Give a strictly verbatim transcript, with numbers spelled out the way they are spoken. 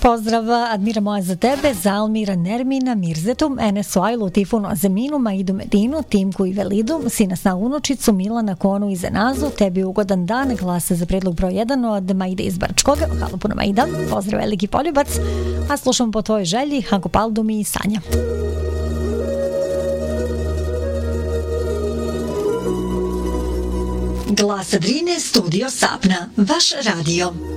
Pozdrav, Admira moja za tebe, za Almira Nermina, Mirzetom, Enesu Ajlu, Tifunu Azeminu, Maidu Medinu, Timku i Velidu, Sinasna unučicu, Milana Konu i Zenazu, tebi ugodan dan, glasa za predlog broj jedan od Maide iz Brčkoga, hvala puno Maida, pozdrav veliki poljubac, a slušam po tvojoj želji, Hanko Paldum i Sanja. Glas Drine, studio Sapna, vaš radio.